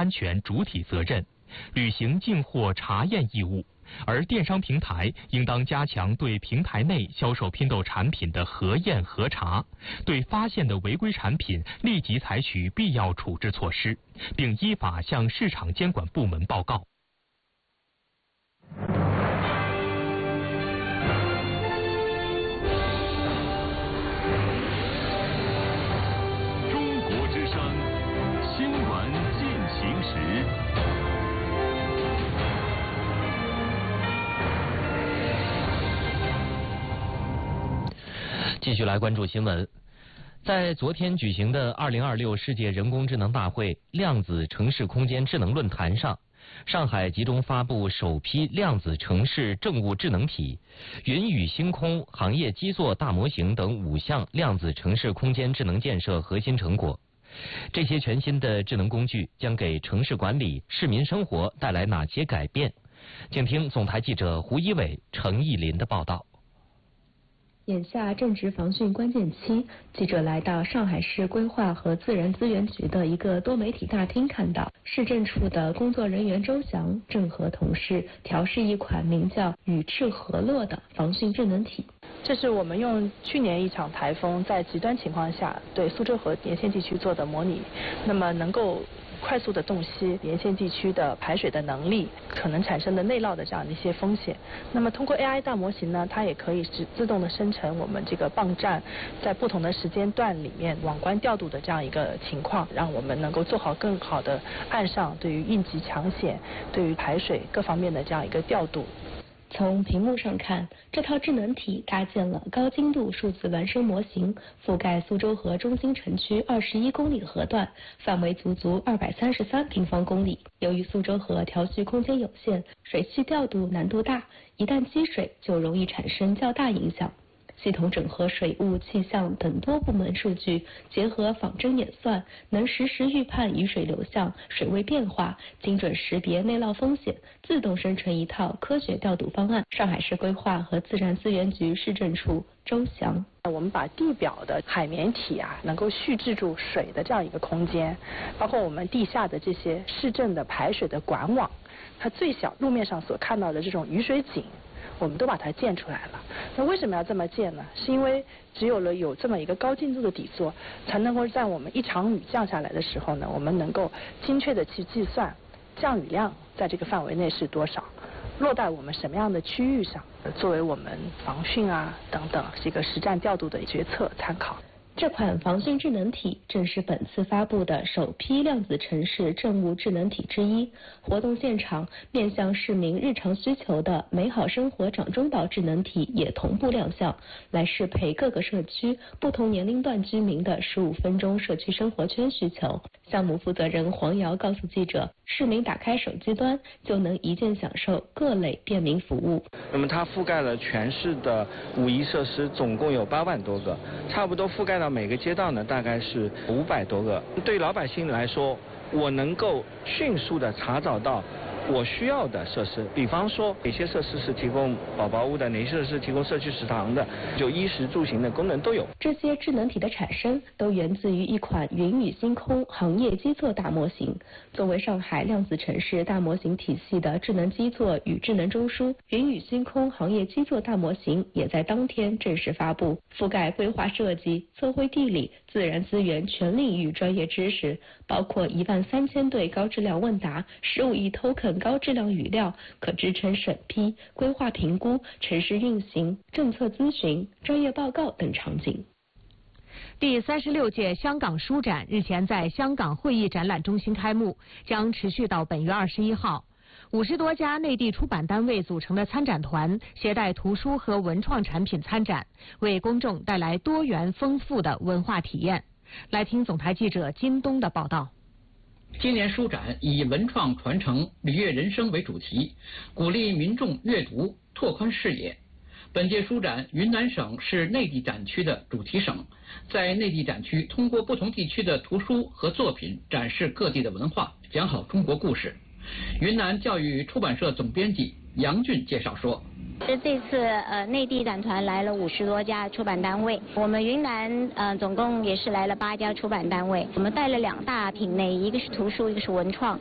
安全主体责任，履行进货查验义务。而电商平台应当加强对平台内销售拼豆产品的核验核查，对发现的违规产品立即采取必要处置措施，并依法向市场监管部门报告。 中国之声新闻进行时。 继续来关注新闻。在昨天举行的2026世界人工智能大会量子城市空间智能论坛上，上海集中发布首批量子城市政务智能体、云与星空行业基座大模型等5项量子城市空间智能建设核心成果。这些全新的智能工具将给城市管理、市民生活带来哪些改变？请听总台记者胡一伟、程艺林的报道。 眼下正值防汛关键期，记者来到上海市规划和自然资源局的一个多媒体大厅，看到市政处的工作人员周翔正和同事调试一款名叫“与赤河洛”的防汛智能体。 这是我们用去年一场台风在极端情况下对苏州河沿线地区做的模拟，那么能够快速的洞悉沿线地区的排水的能力，可能产生的内涝的这样的一些风险。那么通过 AI 大模型呢，它也可以自动的生成我们这个泵站在不同的时间段里面网关调度的这样一个情况，让我们能够做好更好的岸上对于应急抢险、对于排水各方面的这样一个调度。 从屏幕上看，这套智能体搭建了高精度数字孪生模型，覆盖苏州河中心城区21公里河段，范围足233平方公里。由于苏州河调蓄空间有限，水系调度难度大，一旦积水就容易产生较大影响。系统整合水务、气象等多部门数据，结合仿真演算，能实时预判雨水流向、水位变化，精准识别内涝风险，自动生成一套科学调度方案。上海市规划和自然资源局市政处周翔： 我们把地表的海绵体能够蓄制住水的这样一个空间，包括我们地下的这些市政的排水的管网，它最小路面上所看到的这种雨水井，我们都把它建出来了。那为什么要这么建呢？是因为只有这么一个高精度的底座，才能够在我们一场雨降下来的时候呢，我们能够精确的去计算降雨量在这个范围内是多少，落在我们什么样的区域上，作为我们防汛等等是一个实战调度的决策参考。 这款防汛智能体正是本次发布的首批量子城市政务智能体之一。活动现场，面向市民日常需求的美好生活掌中宝智能体也同步亮相，来适配各个社区不同年龄段居民的15分钟社区生活圈需求。项目负责人黄瑶告诉记者，市民打开手机端就能一键享受各类便民服务。 那么它覆盖了全市的5.1设施，总共有8万多个，差不多覆盖到每个街道呢，大概是500多个。对老百姓来说，我能够迅速的查找到我需要的设施，比方说哪些设施是提供宝宝屋的，哪些设施是提供社区食堂的，就衣食住行的功能都有。 这些智能体的产生都源自于一款云与星空行业基座大模型。作为上海量子城市大模型体系的智能基座与智能中枢，云与星空行业基座大模型也在当天正式发布，覆盖规划设计、测绘地理、自然资源全领域专业知识，包括13000对高质量问答、15亿 token 高质量语料，可支撑审批、规划评估、城市运行、政策咨询、专业报告等场景。 第36届香港书展日前在香港会议展览中心开幕，将持续到本月21号。50多家内地出版单位组成的参展团携带图书和文创产品参展，为公众带来多元丰富的文化体验。来听总台记者金东的报道。 今年书展以文创传承、礼乐人生为主题，鼓励民众阅读，拓宽视野。本届书展，云南省是内地展区的主题省，在内地展区通过不同地区的图书和作品展示各地的文化，讲好中国故事。云南教育出版社总编辑杨俊介绍说， 这次内地展团来了50多家出版单位，我们云南总共也是来了8家出版单位，我们带了2大品类，一个是图书，一个是文创。